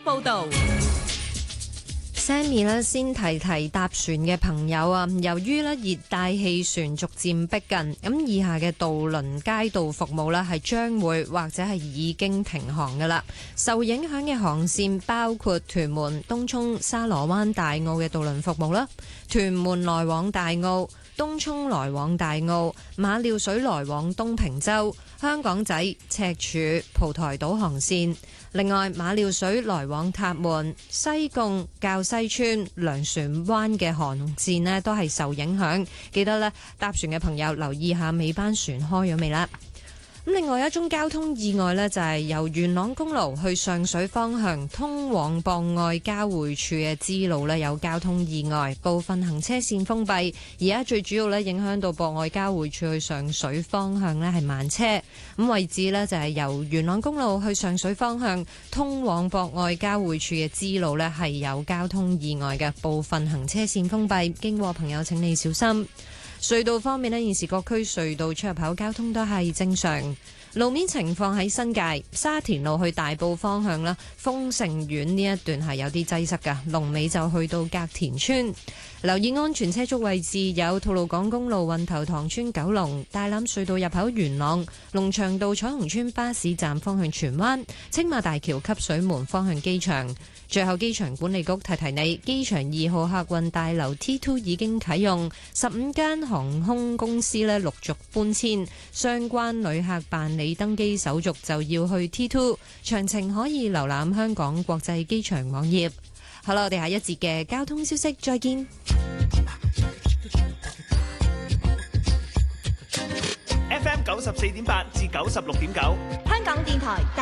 報道。Sammy 咧先提搭船嘅朋友啊，由於咧熱帶氣旋逐漸逼近，咁以下嘅渡輪街道服務咧係將會或者係已經停航㗎喇。受影響嘅航線包括屯門、東涌、沙螺灣、大澳嘅渡輪服務啦，屯門來往大澳、東涌來往大澳、馬料水來往東平洲、香港仔、赤柱、蒲台島航線。另外，馬料水來往塔門、西貢、滘西村、糧船灣嘅航線呢都係受影響。記得呢，搭船嘅朋友留意下尾班船開咗未啦。咁另外一宗交通意外呢，就係由元朗公路去上水方向通往博愛交匯處嘅支路呢有交通意外，部分行車線封閉。而家最主要呢影響到博愛交匯處去上水方向呢係慢車。咁位置呢，就係由元朗公路去上水方向通往博愛交匯處嘅支路呢係有交通意外嘅，部分行車線封閉，經過朋友請你小心。隧道方面呢，現時各區隧道出入口交通都係正常。路面情況喺新界沙田路去大埔方向啦，豐盛苑呢一段係有啲擠塞㗎，龍尾就去到隔田村。留意安全車速位置有吐露港公路運頭塘村九龍、大欖隧道入口元朗、龍翔道彩虹村巴士站方向荃灣、青馬大橋汲水門方向機場。最後，機場管理局提提你，機場2號客運大樓 T2 已經啟用，15間航空公司呢陸續搬遷，相關旅客辦理登機手續就要去 T2， 詳情可以瀏覽香港國際機場網頁。好啦，我哋下一節嘅交通消息再見。 FM 94.8至96.9， 香港電台。